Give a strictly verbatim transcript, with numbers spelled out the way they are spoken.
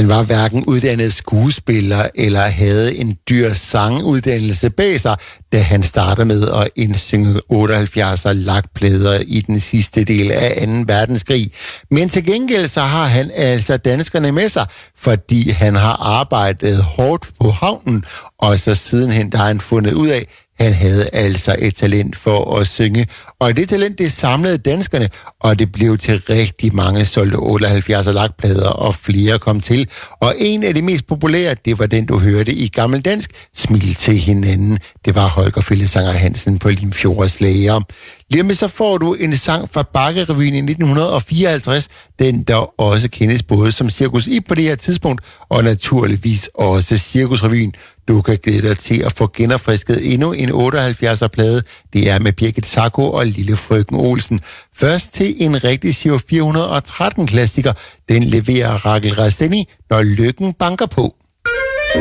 Han var hverken uddannet skuespiller eller havde en dyr sanguddannelse bag sig, da han startede med at indsynge otteoghalvfjerdser lakplader i den sidste del af anden verdenskrig. Men til gengæld så har han altså danskerne med sig, fordi han har arbejdet hårdt på havnen, og så sidenhen der har han fundet ud af, han havde altså et talent for at synge, og det talent, det samlede danskerne, og det blev til rigtig mange solgte otteoghalvfjerdser lakplader, og flere kom til. Og en af de mest populære, det var den, du hørte i gammeldansk, Smil til hinanden. Det var Holger Fællesanger Hansen på Limfjords Læger. Lige med så får du en sang fra Bakkerevyen i nitten fireoghalvtreds, den der også kendes både som Cirkus I på det her tidspunkt, og naturligvis også Cirkusrevyen. Du kan glæde dig til at få genopfrisket endnu en otteoghalvfjerdser-plade. Det er med Birgit Sacco og Lille Frøken Olsen. Først til en rigtig Giro fire hundrede og tretten-klassiker. Den leverer Rachel Rastenni, Når lykken banker på.